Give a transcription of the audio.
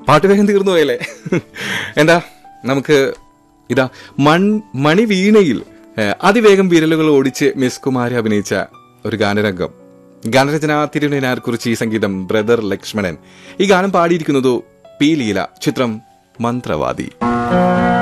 പാട്ട് വേഗം തീർന്നു പോയല്ലേ. എന്താ നമുക്ക് ഇതാ മണിവീണയിൽ അതിവേഗം വിരലുകൾ ഓടിച്ച് മിസ് കുമാരി അഭിനയിച്ച ഒരു ഗാനരംഗം. ഗാനരചന തിരുവനന്തപുരം കുറിച്ച്, ഈ സംഗീതം ബ്രദർ ലക്ഷ്മണൻ. ഈ ഗാനം പാടിയിരിക്കുന്നതോ പി ലീല. ചിത്രം മന്ത്രവാദി.